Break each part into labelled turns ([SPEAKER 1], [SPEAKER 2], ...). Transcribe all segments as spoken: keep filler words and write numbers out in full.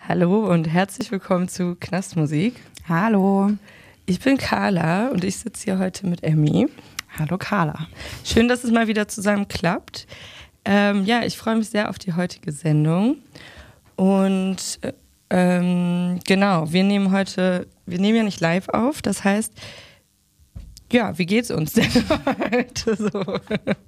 [SPEAKER 1] Hallo und herzlich willkommen zu Knastmusik.
[SPEAKER 2] Hallo.
[SPEAKER 1] Ich bin Carla und ich sitze hier heute mit Emmy.
[SPEAKER 2] Hallo Carla.
[SPEAKER 1] Schön, dass es mal wieder zusammen klappt. Ähm, ja, ich freue mich sehr auf die heutige Sendung. Und ähm, genau, wir nehmen heute, wir nehmen ja nicht live auf, das heißt, ja, wie geht's uns denn heute so?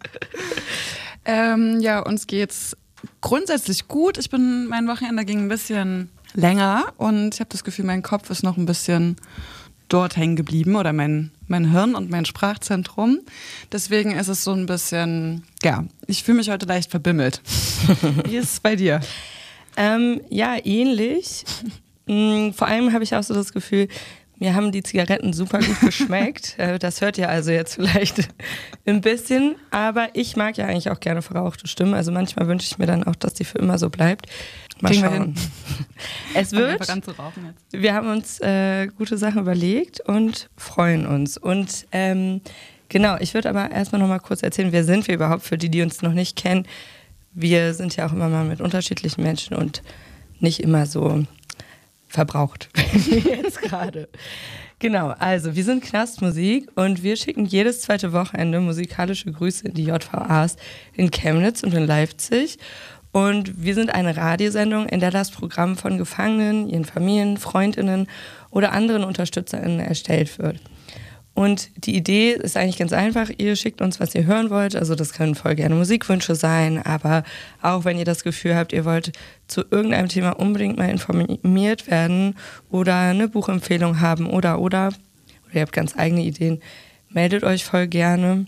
[SPEAKER 2] Ähm, ja, uns geht's grundsätzlich gut. Ich bin, mein Wochenende ging ein bisschen länger und ich habe das Gefühl, mein Kopf ist noch ein bisschen dort hängen geblieben oder mein, mein Hirn und mein Sprachzentrum. Deswegen ist es so ein bisschen, ja, ich fühle mich heute leicht verbimmelt. Wie ist es bei dir?
[SPEAKER 1] Ähm, ja, ähnlich. Mhm, vor allem habe ich auch so das Gefühl, mir haben die Zigaretten super gut geschmeckt. Das hört ihr also jetzt vielleicht ein bisschen. Aber ich mag ja eigentlich auch gerne verrauchte Stimmen. Also manchmal wünsche ich mir dann auch, dass die für immer so bleibt. Mal
[SPEAKER 2] Kriegen
[SPEAKER 1] schauen. Wir es wird. Wir, wir haben uns äh, gute Sachen überlegt und freuen uns. Und ähm, genau, ich würde aber erstmal noch mal kurz erzählen, wer sind wir überhaupt, für die, die uns noch nicht kennen. Wir sind ja auch immer mal mit unterschiedlichen Menschen und nicht immer so verbraucht, wie jetzt gerade. Genau, also wir sind Knastmusik und wir schicken jedes zweite Wochenende musikalische Grüße in die J V As in Chemnitz und in Leipzig. Und wir sind eine Radiosendung, in der das Programm von Gefangenen, ihren Familien, Freundinnen oder anderen UnterstützerInnen erstellt wird. Und die Idee ist eigentlich ganz einfach, ihr schickt uns, was ihr hören wollt, also das können voll gerne Musikwünsche sein, aber auch wenn ihr das Gefühl habt, ihr wollt zu irgendeinem Thema unbedingt mal informiert werden oder eine Buchempfehlung haben oder oder, oder ihr habt ganz eigene Ideen, meldet euch voll gerne.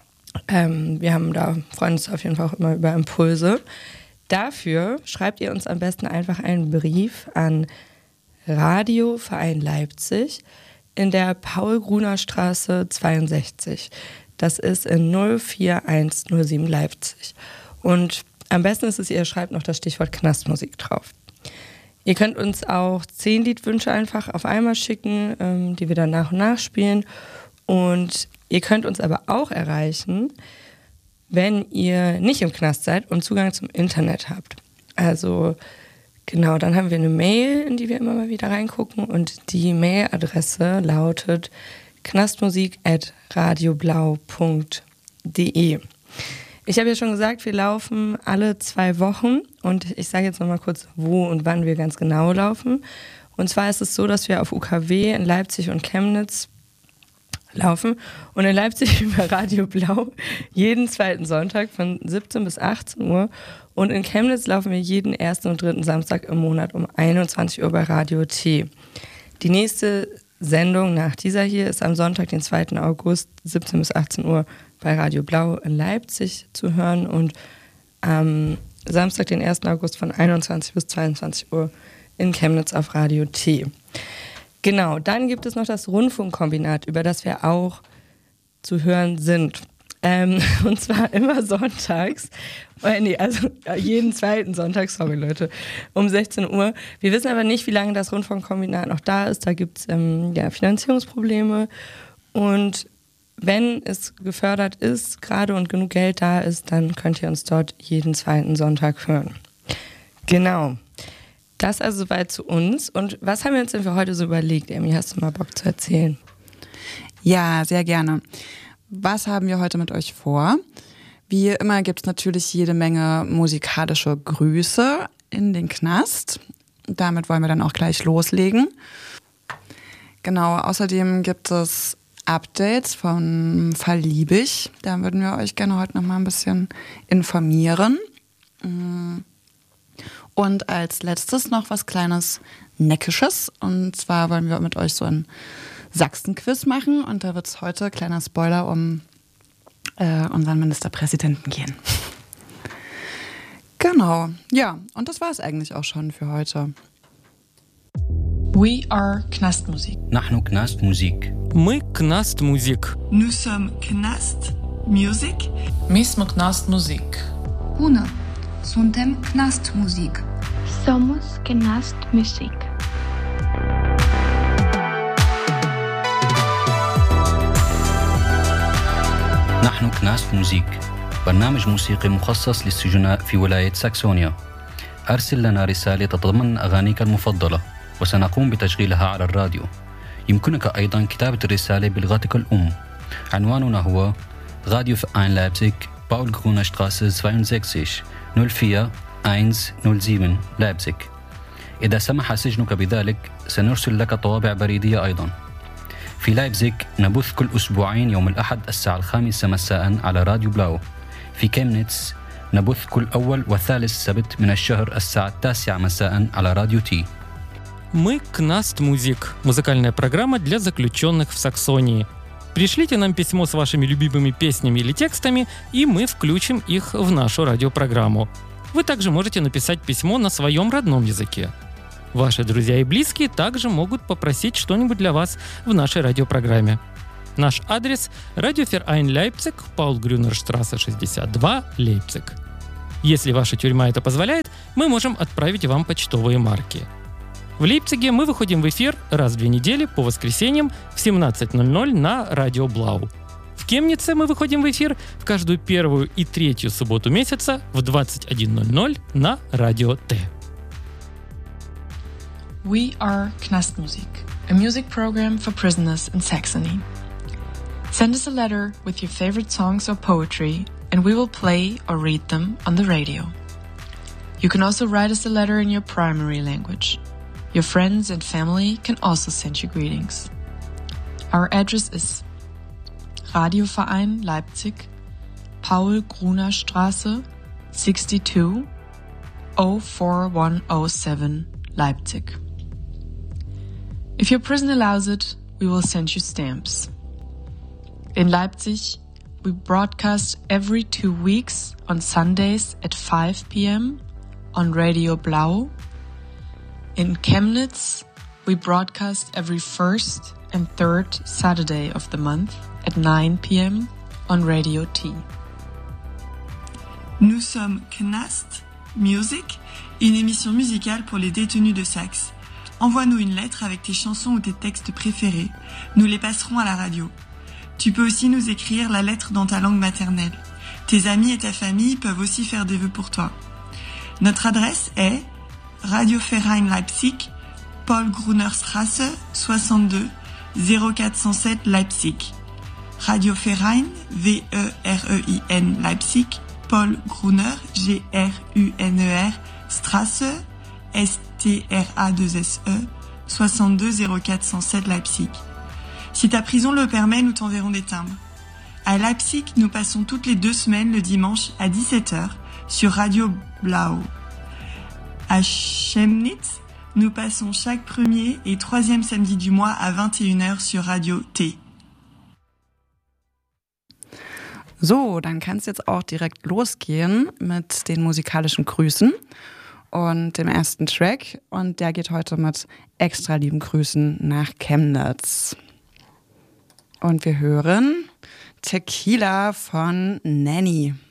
[SPEAKER 1] Ähm, wir haben da, freuen uns auf jeden Fall auch immer über Impulse. Dafür schreibt ihr uns am besten einfach einen Brief an Radio Verein Leipzig in der Paul-Gruner-Straße zweiundsechzig. Das ist in null vier eins null sieben Leipzig. Und am besten ist es, ihr schreibt noch das Stichwort Knastmusik drauf. Ihr könnt uns auch zehn Liedwünsche einfach auf einmal schicken, ähm, die wir dann nach und nach spielen. Und ihr könnt uns aber auch erreichen, wenn ihr nicht im Knast seid und Zugang zum Internet habt. Also genau, dann haben wir eine Mail, in die wir immer mal wieder reingucken und die Mailadresse lautet knastmusik at radioblau punkt de. Ich habe ja schon gesagt, wir laufen alle zwei Wochen und ich sage jetzt nochmal kurz, wo und wann wir ganz genau laufen. Und zwar ist es so, dass wir auf U K W in Leipzig und Chemnitz laufen und in Leipzig über Radio Blau jeden zweiten Sonntag von siebzehn bis achtzehn Uhr und in Chemnitz laufen wir jeden ersten und dritten Samstag im Monat um einundzwanzig Uhr bei Radio T. Die nächste Sendung nach dieser hier ist am Sonntag, den zweiten August, siebzehn bis achtzehn Uhr bei Radio Blau in Leipzig zu hören und am Samstag, den ersten August von einundzwanzig bis zweiundzwanzig Uhr in Chemnitz auf Radio T. Genau, dann gibt es noch das Rundfunkkombinat, über das wir auch zu hören sind. Ähm, und zwar immer sonntags, äh, nee, also jeden zweiten Sonntag, sorry Leute, um sechzehn Uhr. Wir wissen aber nicht, wie lange das Rundfunkkombinat noch da ist. Da gibt es ähm, ja, Finanzierungsprobleme. Und wenn es gefördert ist, gerade und genug Geld da ist, dann könnt ihr uns dort jeden zweiten Sonntag hören. Genau. Das also soweit zu uns. Und was haben wir uns denn für heute so überlegt, Emmy? Hast du mal Bock zu erzählen?
[SPEAKER 2] Ja, sehr gerne. Was haben wir heute mit euch vor? Wie immer gibt es natürlich jede Menge musikalische Grüße in den Knast. Damit wollen wir dann auch gleich loslegen. Genau, außerdem gibt es Updates von Fall Liebig. Da würden wir euch gerne heute noch mal ein bisschen informieren. Und als letztes noch was kleines Neckisches. Und zwar wollen wir mit euch so ein Sachsen-Quiz machen. Und da wird es heute, kleiner Spoiler, um äh, unseren Ministerpräsidenten gehen. Genau, ja. Und das war es eigentlich auch schon für heute.
[SPEAKER 3] We are Knastmusik.
[SPEAKER 4] نحن Knastmusik.
[SPEAKER 5] Мы Knastmusik.
[SPEAKER 6] Nous sommes Knast Music.
[SPEAKER 3] My smo Knastmusik.
[SPEAKER 7] Bună! Suntem Knastmusik.
[SPEAKER 8] Somos Knastmusik.
[SPEAKER 4] نحن كناست موزيك برنامج موسيقي مخصص للسجناء في ولاية ساكسونيا. أرسل لنا رسالة تتضمن أغانيك المفضلة وسنقوم بتشغيلها على الراديو. يمكنك أيضا كتابة الرسالة بلغتك الأم. عنواننا هو راديو فيرين لايبزيغ باول غرونر ستراسة zweiundsechzig null vier eins null sieben لايبزيغ. إذا سمح سجنك بذلك سنرسل لك طوابع بريدية أيضا. في لايبزيغ نبث كل أسبوعين يوم الأحد الساعة الخامسة مساء على راديو بلاو. في كيمنيتس نبث كل أول وثالث سبت من الشهر الساعة التاسعة مساء على راديو تي.
[SPEAKER 5] Мы Knaст Music, музыкальная программа для заключенных в Саксонии. Пришлите нам письмо с вашими любимыми песнями или текстами, и мы включим их в нашу радиопрограмму. Вы также можете написать письмо на своем родном языке. Ваши друзья и близкие также могут попросить что-нибудь для вас в нашей радиопрограмме. Наш адрес – Радиоферайн Лейпциг, Паул Грюнерштрассе шестьдесят два, Лейпциг. Если ваша тюрьма это позволяет, мы можем отправить вам почтовые марки. В Лейпциге мы выходим в эфир раз в две недели по воскресеньям в семнадцать ноль ноль на Радио Блау. В Кемнице мы выходим в эфир в каждую первую и третью субботу месяца в двадцать один ноль ноль на Радио Т.
[SPEAKER 3] We are Knastmusik, a music program for prisoners in Saxony. Send us a letter with your favorite songs or poetry, and we will play or read them on the radio. You can also write us a letter in your primary language. Your friends and family can also send you greetings. Our address is Radioverein Leipzig, Paul Gruner Straße, sixty-two, oh four one oh seven, Leipzig. If your prison allows it, we will send you stamps. In Leipzig, we broadcast every two weeks on Sundays at five p.m. on Radio Blau. In Chemnitz, we broadcast every first and third Saturday of the month at nine p.m. on Radio T.
[SPEAKER 6] Nous sommes Knast Music, une émission musicale pour les détenus de Saxe. Envoie-nous une lettre avec tes chansons ou tes textes préférés. Nous les passerons à la radio. Tu peux aussi nous écrire la lettre dans ta langue maternelle. Tes amis et ta famille peuvent aussi faire des vœux pour toi. Notre adresse est Radioverein Leipzig, Paul Gruner Straße, soixante-deux, zéro quatre cent sept Leipzig. Radioverein, V E R E I N Leipzig, Paul Gruner, G R U N E R, Straße, S T R A deux S E, soixante-deux, zéro quatre cent sept Leipzig. Si ta prison le permet, nous t'enverrons des timbres. À Leipzig, nous passons toutes les deux semaines le dimanche à dix-sept heures sur Radio Blau. À Chemnitz, nous passons chaque premier et troisième samedi du mois à vingt et une heures sur Radio T.
[SPEAKER 2] So, dann kann es jetzt auch direkt losgehen mit den musikalischen Grüßen und dem ersten Track. Und der geht heute mit extra lieben Grüßen nach Chemnitz. Und wir hören Tequila von Nanny.